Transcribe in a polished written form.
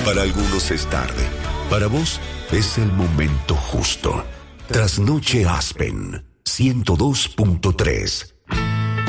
Para algunos es tarde. Para vos es el momento justo. Trasnoche Aspen 102.3